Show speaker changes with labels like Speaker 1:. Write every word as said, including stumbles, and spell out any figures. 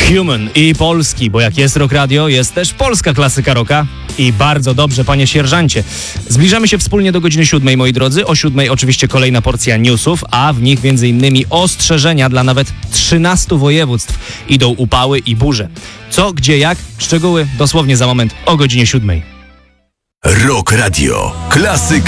Speaker 1: Human i polski, bo jak jest Rock Radio, jest też polska klasyka rocka. I bardzo dobrze, panie sierżancie. Zbliżamy się wspólnie do godziny siódmej, moi drodzy. O siódmej oczywiście kolejna porcja newsów, a w nich między innymi ostrzeżenia dla nawet trzynastu województw. Idą upały i burze. Co, gdzie, jak? Szczegóły dosłownie za moment o godzinie siódmej.
Speaker 2: Rock Radio. Klasyka